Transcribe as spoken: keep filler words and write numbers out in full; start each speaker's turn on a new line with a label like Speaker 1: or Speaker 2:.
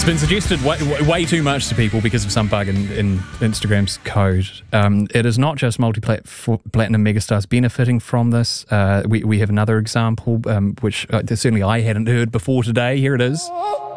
Speaker 1: been suggested way, way too much to people because of some bug in, in Instagram's code. Um, it is not just multi-platinum megastars benefiting from this. Uh, we, we have another example, um, which uh, certainly I hadn't heard before today. Here it is.